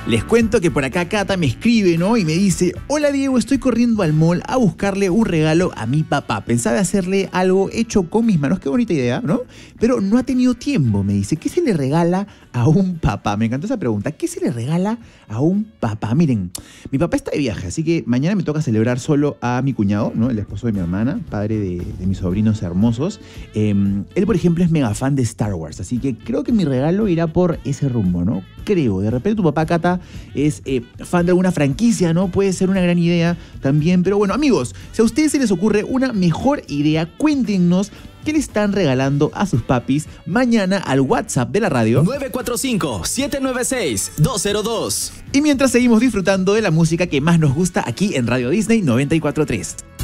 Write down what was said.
Les cuento que por acá Cata me escribe, ¿no? Y me dice: hola Diego, estoy corriendo al mall a buscarle un regalo a mi papá. Pensaba hacerle algo hecho con mis manos. Qué bonita idea, ¿no? Pero no ha tenido tiempo, me dice. ¿Qué se le regala a un papá? Me encantó esa pregunta. ¿Qué se le regala a un papá? Miren, mi papá está de viaje, así que mañana me toca celebrar solo a mi cuñado, ¿no? El esposo de mi hermana, padre de mis sobrinos hermosos. Él, por ejemplo, es mega fan de Star Wars, así que creo que mi regalo irá por ese rumbo, ¿no? Creo. De repente tu papá, Cata, es fan de alguna franquicia, ¿no? Puede ser una gran idea también. Pero bueno, amigos, si a ustedes se les ocurre una mejor idea, cuéntenos qué le están regalando a sus papis mañana al WhatsApp de la radio 945-796-202. y mientras seguimos disfrutando de la música que más nos gusta aquí en Radio Disney 94.3.